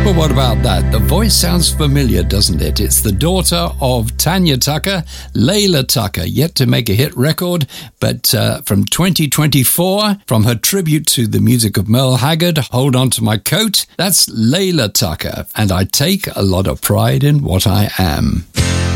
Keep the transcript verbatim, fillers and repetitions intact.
Well, what about that? The voice sounds familiar, doesn't it? It's the daughter of Tanya Tucker, Layla Tucker, yet to make a hit record, but uh, from twenty twenty-four, from her tribute to the music of Merle Haggard, Hold On to My Coat, that's Layla Tucker, and I take a lot of pride in what I am.